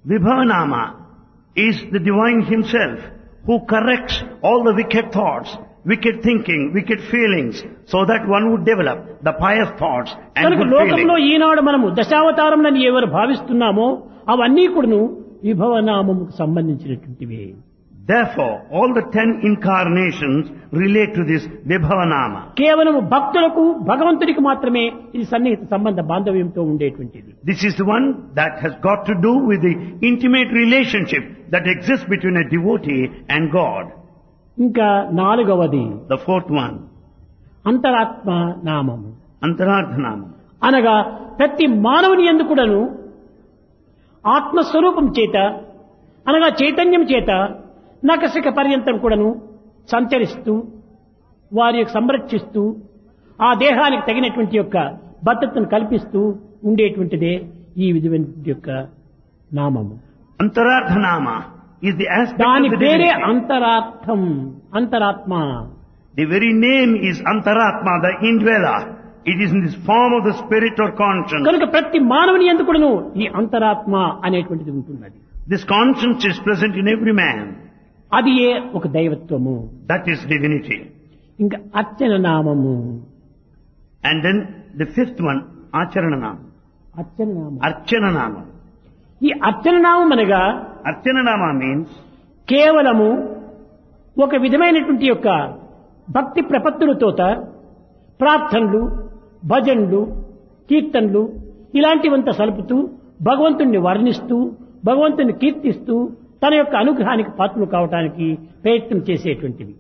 Vibhavanama is the divine himself who corrects all the wicked thoughts, wicked thinking, wicked feelings, so that one would develop the pious thoughts and కనుక good లోకంలో feelings. ఈనాడు మనము దశావతారములని ఎవరు భావిస్తున్నామో అవన్నీ కూడాను విభవనామముకు సంబంధించినటువంటివి. Therefore, all the 10 incarnations relate to this Vibhavanama. కేవలం భక్తులకు భగవంతుడికి మాత్రమే ఇది సన్నిహిత సంబంధ బాంధవ్యంతో ఉండేటువంటిది. This is the one that has got to do with the intimate relationship that exists between a devotee and God. ఇంకా నాలుగవది The fourth one, అంతరాత్మ నామము. Antararthanama. అనగా ప్రతి మానవుని యందు కూడాను ఆత్మస్వరూపం చేత అనగా చైతన్యం చేత నకసిక పర్యంతం కూడాను సంచరిస్తూ వారి యొక్క సంరక్షిస్తూ ఆ దేహానికి తగినటువంటి యొక్క భద్రతను కల్పిస్తూ ఉండేటువంటిదే ఈ విధమైన యొక్క నామము. Antararthanama is the aspect దాని of the పేరే divinity. అంతరార్థం, అంతరాత్మ. The very name is Antaratma, the indweller. It is in this form of the spirit or conscience. కనుక ప్రతి మానవుని యందు కూడాను ఈ అంతరాత్మ అనేటువంటిది ఉంటున్నది. This conscience is present in every man. అది ఏ ఒక దైవత్వము. That is divinity. ఇంకా అర్చన నామము. And then the fifth one, Acharananam. అర్చన నామం. Archananama. ఈ అర్చన నామం అనగా Archananama means కేవలము ఒక విధమైనటువంటి యొక్క భక్తి ప్రపత్తులతో ప్రార్థనలు, భజనలు, కీర్తనలు ఇలాంటివంతా సలుపుతూ భగవంతుణ్ణి వర్ణిస్తూ భగవంతుని కీర్తిస్తూ తన యొక్క అనుగ్రహానికి పాత్రలు కావడానికి ప్రయత్నం చేసేటువంటివి.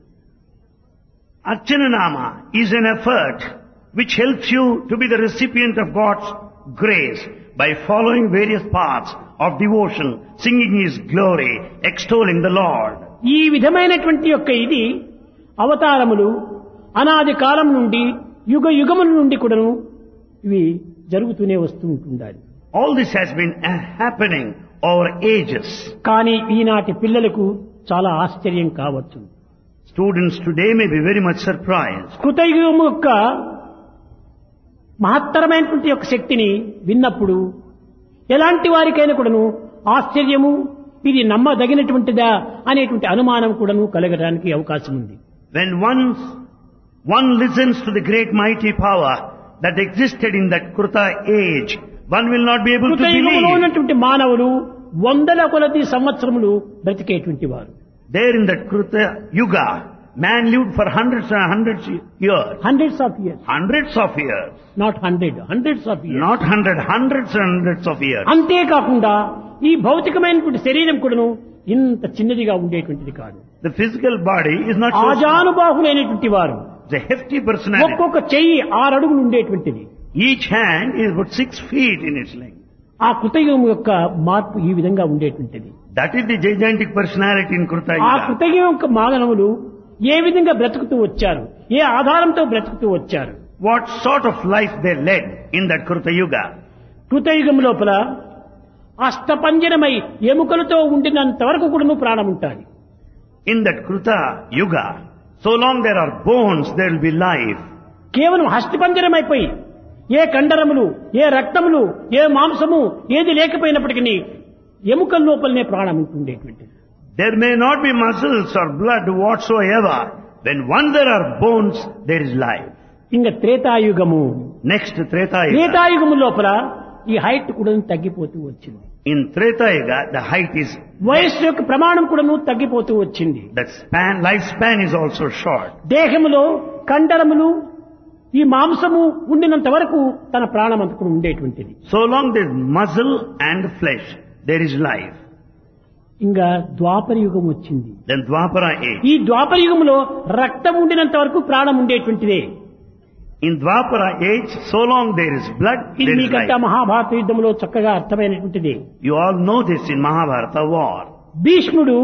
Archananama is an effort which helps you to be the recipient of God's grace by following various paths of devotion, singing His glory, extolling the Lord. ఈ విధమైనటువంటి యొక్క ఇది అవతారములు అనాది కాలం నుండి యుగ యుగముల నుండి కూడాను ఇవి జరుగుతూనే వస్తూ ఉంటుండాలి. All this has been happening over ages. కానీ ఈనాటి పిల్లలకు చాలా ఆశ్చర్యం కావచ్చు. Students today may be very much surprised. కృతయుగం యొక్క మహత్తరమైనటువంటి యొక్క శక్తిని విన్నప్పుడు ఎలాంటి వారికైనా కూడాను ఆశ్చర్యము, ఇది నమ్మదగినటువంటిదా అనేటువంటి అనుమానం కూడాను కలగడానికి అవకాశం ఉంది. When one listens to the great mighty power that existed in that Kruta age, one will not be able to కృతయుగంలో believe. ఉన్నటువంటి మానవులు వందల కొలది సంవత్సరములు బ్రతికేటువంటి వారు. There in that Kruta Yuga, man lived for hundreds and hundreds years. Hundreds of years. Hundreds of years. Not hundreds of years. Not hundreds and hundreds of years. అంతేకాకుండా ఈ భౌతికమైనటువంటి శరీరం కూడాను ఇంత చిన్నదిగా ఉండేటువంటిది కాదు. The physical body is not so small. ఆజానుబాహులైనటువంటి వారు. It's a hefty personality. ఒక్కొక్క చెయ్యి 6 అడుగులు ఉండేటువంటిది. Each hand is about 6 feet in its length. ఆ కృతయుగం యొక్క మార్పు ఈ విధంగా ఉండేటువంటిది. That is the gigantic personality in Kruta ఆ Yuga. కృతయుగం యొక్క మానవులు ఏ విధంగా బ్రతుకుతూ వచ్చారు, ఏ ఆధారంతో బ్రతుకుతూ వచ్చారు. What sort of life they led in that Kruta Yuga. కృతయుగం లోపల అష్టపంజరమై ఎముకలతో ఉండినంత వరకు కూడా ప్రాణం ఉంటుంది. In that Kruta Yuga, so long there are bones, there will be life. కేవలం హస్తిపంజరమైపోయి ఏ కండరములు, ఏ రక్తములు, ఏ మాంసము ఏది లేకపోయినప్పటికీ ఎముకల లోపలనే ప్రాణం ఉంటుండేటువంటిది. There may not be muscles or blood whatsoever. When once there are bones, there is life. ఇంకా త్రేతాయుగము. Next Treta Yuga. త్రేతాయుగము లోపల ఈ హైట్ కూడా తగ్గిపోతూ వచ్చింది. In Treta Yuga, the height is, వయస్సు యొక్క ప్రమాణం కూడాను తగ్గిపోతూ వచ్చింది. the lifespan is also short. దేహములో కండరములు ఈ మాంసము ఉండినంత వరకు తన ప్రాణం అంత కూడా ఉండేటువంటిది. So long there is muscle and flesh, there is life. ఇంకా ద్వాపర యుగం వచ్చింది. Then Dwapara age. ఈ ద్వాపర యుగంలో రక్తం ఉండినంత వరకు ప్రాణం ఉండేటువంటిదే. In Dwapara age, so long there is blood, ఇది there is మీకంతా life. మహాభారత యుద్ధంలో చక్కగా అర్థమైనటువంటిది. You all know this in Mahabharata war. భీష్ముడు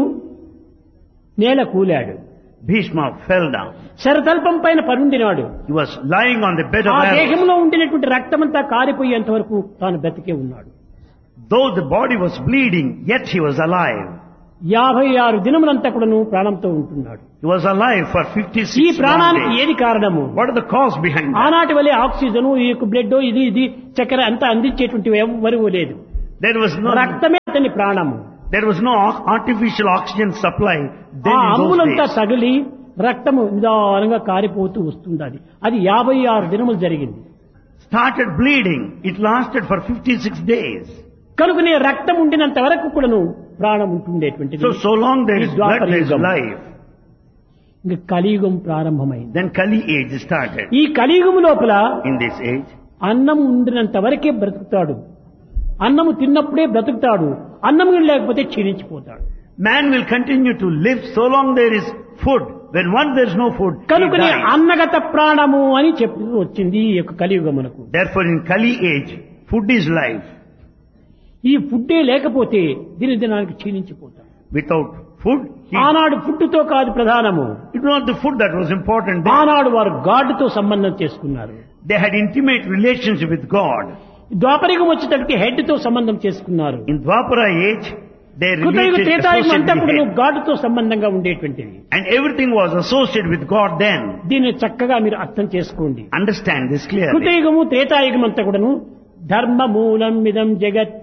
నేల కూలాడు. Bhishma fell down. శరతల్పం పైన పరుండినాడు. He was lying on the bed ఆ of arrows. దేహంలో ఉండినటువంటి రక్తమంతా కారిపోయేంత వరకు తాను బ్రతికే ఉన్నాడు. Though the body was bleeding, yet he was alive. 56 దినములంతా కూడాను ప్రాణంతో ఉంటున్నాడు. He was alive for ఈ 56 ప్రాణానికి long days. ఏది కారణము? What is the cause behind that? ఆనాటి వలె ఆక్సిజన్, ఈ యొక్క బ్లడ్, ఇది చక్కెర అంతా అందించేటువంటి ఎవరు లేదు. There was no రక్తమే అతని ప్రాణము. There was no artificial oxygen supply then ఆ in those అంబులంతా days. తగిలి రక్తము నిదానంగా కారిపోతూ వస్తుంది. అది 56 దినములు జరిగింది. Started bleeding. It lasted for 56 days. కనుకనే రక్తం ఉండినంత వరకు కూడాను ప్రాణం ఉంటుండేటువంటిది. So long there is blood, there is ద్వాపరయుగం. life. ఇంక కలియుగం ప్రారంభమైంది. Then Kali age started. ఈ కలియుగం లోపల In this age, అన్నం ఉండినంత వరకే బ్రతుకుతాడు. అన్నము తిన్నప్పుడే బ్రతుకుతాడు. అన్నం లేకపోతే క్షీణించిపోతాడు. man will continue to live so long there is food. When once there is no food, he కనుకనే dies. అన్నగత ప్రాణము అని చెప్పి వచ్చింది ఈ యొక్క కలియుగమునకు. Therefore in Kali age, food is life. ఈ ఫుడ్డే లేకపోతే దినదినానికి క్షీణించిపోతాడు. Without food, ఆనాడు ఫుడ్ తో కాదు ప్రధానము. it was not the food that was important. ఆనాడు వారు గాడ్ తో సంబంధం చేసుకున్నారు. They had intimate relationship with God. ద్వాపరయుగం వచ్చేటప్పటికి హెడ్ తో సంబంధం చేసుకున్నారు. In Dwapara age, they కృతయుగ related Treta Yuga అంతా associated కూడా with గాడ్ తో సంబంధంగా ఉండేటువంటిది. and everything was associated with God then. దీన్ని చక్కగా మీరు అర్థం చేసుకోండి. Understand this clearly. కృతయుగము త్రేతాయుగం అంతా కూడాను ధర్మ మూలం మిదం జగత్.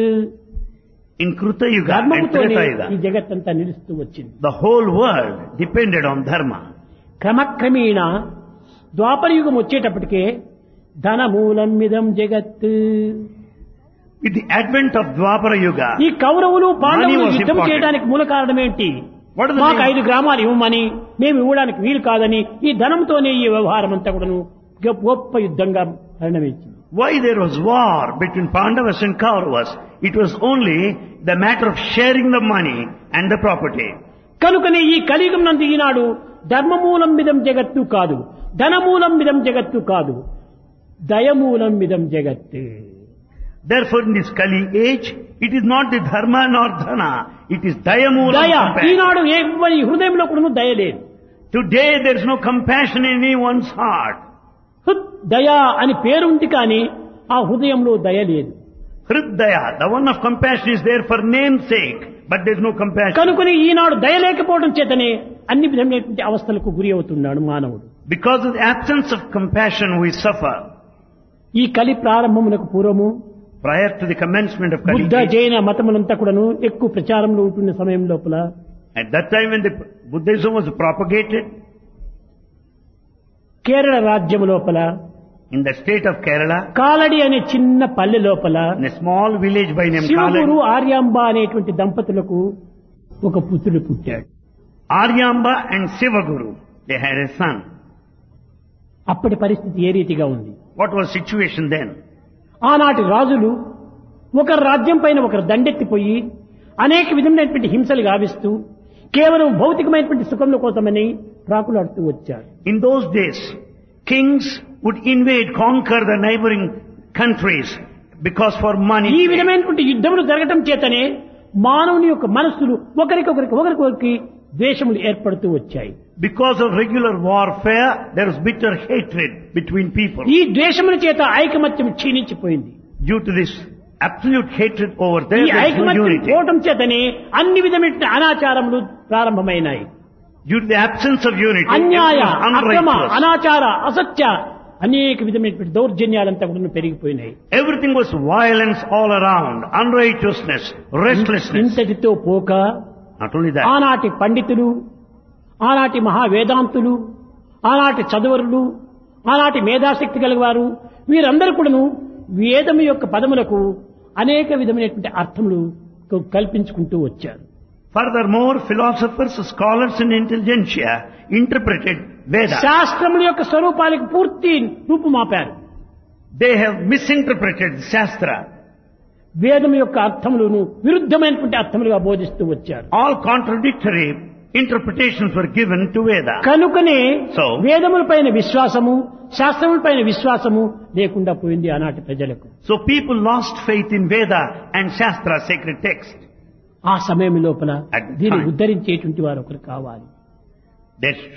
In Kruta Yuga and ధర్మముతోనే Treta ఈ Yuga, జగత్ అంతా నిలుస్తూ వచ్చింది. the whole world depended on dharma. క్రమక్రమేణ ద్వాపరయుగం వచ్చేటప్పటికే ధన మూలం మిదం జగత్. With the advent of Dwapara Yuga, ఈ కౌరవులు పాండవులు was యుద్ధం important. చేయడానికి మూల కారణం ఏంటి? What is the మాకు main- 5 గ్రామాలు ఇవ్వమని, మేము ఇవ్వడానికి వీలు కాదని ఈ ధనంతోనే ఈ వ్యవహారం అంతా కూడాను గొప్ప యుద్ధంగా పరిణమించింది. why there was war between Pandavas and Kauravas? It was only the matter of sharing the money and the property. కనుకనే ఈ కలియుగం నందు ఈనాడు ధర్మమూలం మిదం జగత్తు కాదు, ధనమూలం మిదం జగత్తు కాదు, దయమూలం మిదం జగత్తు. Therefore in this Kali age, it is not the dharma nor dhana, it is daya moolam దయ compassion. ఈనాడు ఎవరి హృదయంలో కూడా దయ లేదు. Today there is no compassion in anyone's heart. హృద్ దయ అని పేరుంది కానీ ఆ హృదయంలో దయ లేదు. Hridaya, the one of compassion is there for name's sake, but there is no compassion. కనుకని ఈనాడు దయ లేకపోవడం చేతనే అన్ని విధమైనటువంటి అవస్థలకు గురి అవుతున్నాడు మానవుడు. Because of the absence of compassion we suffer. ఈ కలి ప్రారంభమునకు పూర్వము Prior to the commencement of Kali Buddha age, జైన మతములంతా కూడాను ఎక్కువ ప్రచారంలో ఉంటున్న సమయం లోపల at that time when the Buddhism was propagated Kerala రాజ్యం లోపల in the state of Kerala, Kalady అనే చిన్న పల్లె లోపల in a small village by name Shivaguru Kaladi, Aryamba అనేటువంటి దంపతులకు ఒక పుత్రుడు పుట్టాడు. Aryamba and Sivaguru, they had a son. అప్పటి పరిస్థితి ఏ రీతిగా ఉంది? What was situation then? ఆనాటి రాజులు ఒకరి రాజ్యం పైన ఒకరు దండెత్తిపోయి అనేక విధమైనటువంటి హింసలు గావిస్తూ కేవలం భౌతికమైనటువంటి సుఖముల కోసమని ప్రాకులాడుతూ వచ్చారు. In those days, kings would invade, conquer the neighboring countries because for money. ఈ విధమైనటువంటి యుద్ధములు జరగటం చేతనే మానవుని యొక్క మనస్సులు ఒకరికొకరికి ద్వేషములు ఏర్పడుతూ వచ్చాయి. Because of regular warfare, there was bitter hatred between people. ఈ ద్వేషముల చేత ఐకమత్యం క్షీణించిపోయింది. Due to this absolute hatred over ఈ there, there is no ఐకమత్యం unity. పోవటం చేతనే అన్ని విధమైన అనాచారములు ప్రారంభమైనాయి. Due to the absence of unity, అన్యాయ, everything was అక్రమ, unrighteous. అనాచార, అసత్య అనేక విధమైనటువంటి దౌర్జన్యాలంతా కూడా పెరిగిపోయినాయి. Everything was violence all around, unrighteousness, restlessness. ఇంతటితో పోక Not only that, ఆనాటి పండితులు, ఆనాటి మహావేదాంతులు, ఆనాటి చదువరులు, ఆనాటి మేధాశక్తి కలిగివారు వీరందరూ కూడాను వేదం యొక్క పదములకు అనేక విధమైనటువంటి అర్థములు కల్పించుకుంటూ వచ్చారు. furthermore, philosophers, scholars and intelligentsia interpreted Vedas. శాస్త్రముల యొక్క స్వరూపాలకు పూర్తి రూపుమాపారు. They have misinterpreted Shastra. వేదం యొక్క అర్థములను విరుద్ధమైనటువంటి అర్థములుగా బోధిస్తూ వచ్చారు. All contradictory interpretations were given to Veda. కనుకనే So, వేదముల పైన విశ్వాసము, శాస్త్రముల పైన విశ్వాసము లేకుండా పోయింది ఆనాటి ప్రజలకు. so people lost faith in Veda and Shastra, sacred text. ఆ సమయం లోపల At the దీన్ని time. ఉద్ధరించేటువంటి వారు ఒకరు కావాలి. There